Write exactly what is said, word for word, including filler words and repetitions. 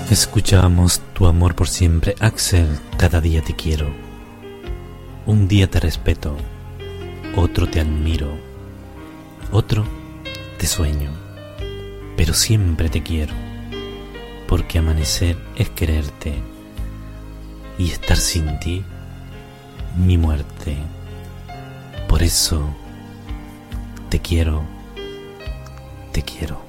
Escuchábamos Tu amor por siempre, Axel, cada día te quiero. Un día te respeto, otro te admiro, otro te sueño, pero siempre te quiero, porque amanecer es quererte y estar sin ti, mi muerte. Por eso te quiero, te quiero.